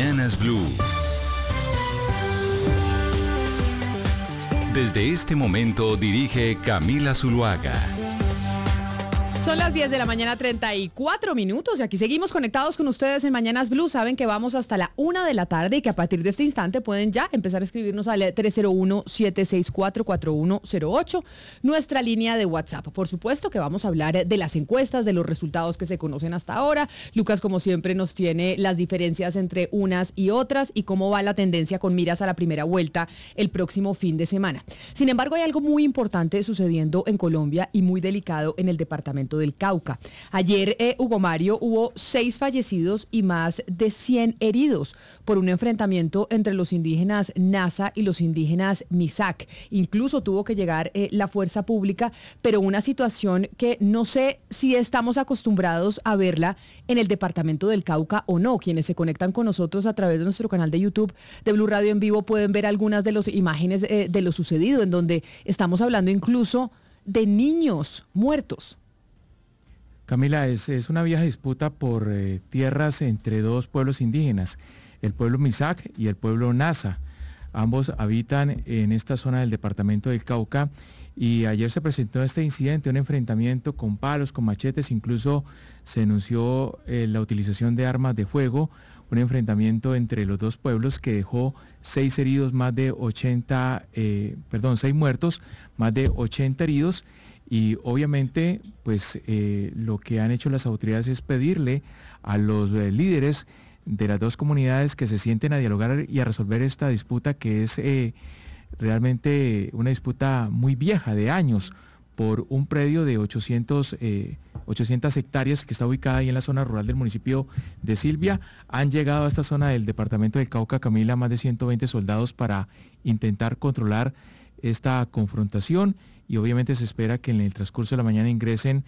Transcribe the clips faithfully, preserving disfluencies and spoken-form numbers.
Mañanas Blue. Desde este momento dirige Camila Zuluaga. Son las diez de la mañana, treinta y cuatro minutos, y aquí seguimos conectados con ustedes en Mañanas Blue. Saben que vamos hasta la una de la tarde y que a partir de este instante pueden ya empezar a escribirnos al tres cero uno, siete seis cuatro, cuatro uno cero ocho, nuestra línea de WhatsApp. Por supuesto que vamos a hablar de las encuestas, de los resultados que se conocen hasta ahora. Lucas, como siempre, nos tiene las diferencias entre unas y otras y cómo va la tendencia con miras a la primera vuelta el próximo fin de semana. Sin embargo, hay algo muy importante sucediendo en Colombia y muy delicado en el departamento del Cauca. Ayer, eh, Hugo Mario, hubo seis fallecidos y más de cien heridos por un enfrentamiento entre los indígenas Nasa y los indígenas Misak. Incluso tuvo que llegar eh, la fuerza pública, pero una situación que no sé si estamos acostumbrados a verla en el departamento del Cauca o no. Quienes se conectan con nosotros a través de nuestro canal de YouTube de Blue Radio en Vivo pueden ver algunas de las imágenes eh, de lo sucedido, en donde estamos hablando incluso de niños muertos. Camila, es, es una vieja disputa por eh, tierras entre dos pueblos indígenas, el pueblo Misak y el pueblo Nasa. Ambos habitan en esta zona del departamento del Cauca y ayer se presentó este incidente, un enfrentamiento con palos, con machetes, incluso se denunció eh, la utilización de armas de fuego, un enfrentamiento entre los dos pueblos que dejó seis heridos, más de ochenta, eh, perdón, seis muertos, más de ochenta heridos. Y obviamente, pues eh, lo que han hecho las autoridades es pedirle a los eh, líderes de las dos comunidades que se sienten a dialogar y a resolver esta disputa, que es eh, realmente una disputa muy vieja, de años, por un predio de ochocientas hectáreas que está ubicada ahí en la zona rural del municipio de Silvia. Han llegado a esta zona del departamento del Cauca, Camila, más de ciento veinte soldados para intentar controlar esta confrontación. Y obviamente se espera que en el transcurso de la mañana ingresen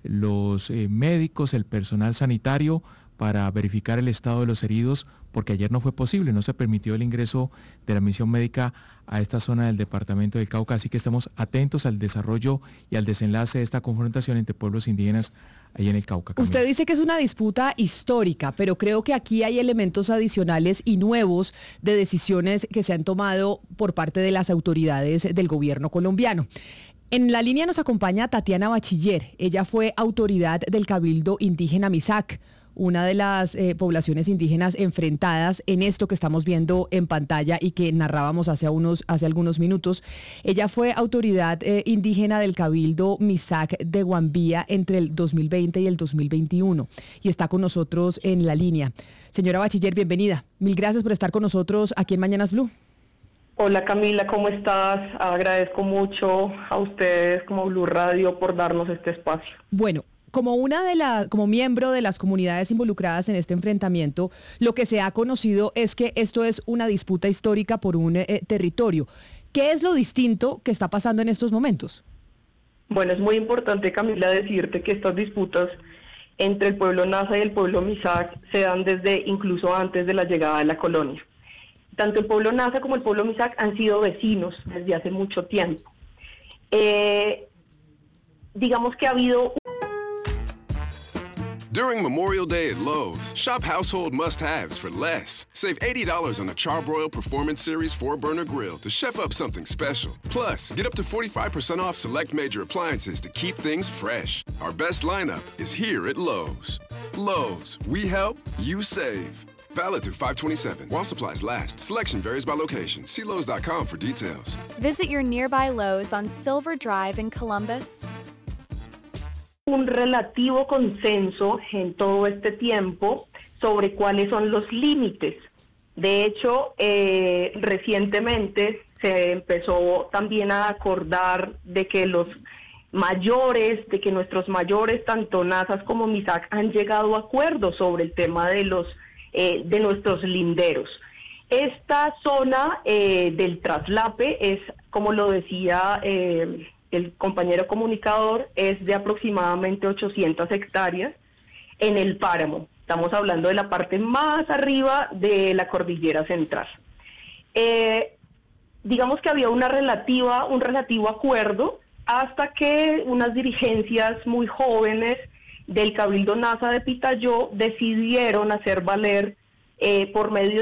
los eh, médicos, el personal sanitario para verificar el estado de los heridos, porque ayer no fue posible, no se permitió el ingreso de la misión médica a esta zona del departamento del Cauca, así que estamos atentos al desarrollo y al desenlace de esta confrontación entre pueblos indígenas ahí en el Cauca. Camila. Usted dice que es una disputa histórica, pero creo que aquí hay elementos adicionales y nuevos de decisiones que se han tomado por parte de las autoridades del gobierno colombiano. En la línea nos acompaña Tatiana Bachiller. Ella fue autoridad del Cabildo Indígena Misak, una de las eh, poblaciones indígenas enfrentadas en esto que estamos viendo en pantalla y que narrábamos hace, unos, hace algunos minutos. Ella fue autoridad eh, indígena del Cabildo Misak de Guambía entre el dos mil veinte y el dos mil veintiuno y está con nosotros en la línea. Señora Bachiller, bienvenida. Mil gracias por estar con nosotros aquí en Mañanas Blue. Hola Camila, ¿cómo estás? Agradezco mucho a ustedes como Blue Radio por darnos este espacio. Bueno, como una de las, como miembro de las comunidades involucradas en este enfrentamiento, lo que se ha conocido es que esto es una disputa histórica por un eh, territorio. ¿Qué es lo distinto que está pasando en estos momentos? Bueno, es muy importante, Camila, decirte que estas disputas entre el pueblo Nasa y el pueblo Misak se dan desde incluso antes de la llegada de la colonia. Tanto el pueblo Nasa como el pueblo Misak han sido vecinos desde hace mucho tiempo. Eh, digamos que ha habido... During Memorial Day at Lowe's, shop household must-haves for less. Save eighty dollars on a Charbroil Performance Series four burner grill to chef up something special. Plus, get up to forty-five percent off select major appliances to keep things fresh. Our best lineup is here at Lowe's. Lowe's, we help, you save. Valid through five twenty-seven. While supplies last. Selection varies by location. See Lowe's dot com for details. Visit your nearby Lowe's on Silver Drive in Columbus. Un relativo consenso en todo este tiempo sobre cuáles son los límites. De hecho, eh, recientemente se empezó también a acordar de que los mayores, de que nuestros mayores, tanto Nasas como Misak, han llegado a acuerdos sobre el tema de los eh, de nuestros linderos. Esta zona eh, del traslape es, como lo decía eh, el compañero comunicador, es de aproximadamente ochocientas hectáreas en el páramo. Estamos hablando de la parte más arriba de la cordillera central. Eh, digamos que había una relativa, un relativo acuerdo hasta que unas dirigencias muy jóvenes del Cabildo Nasa de Pitayó decidieron hacer valer eh, por medio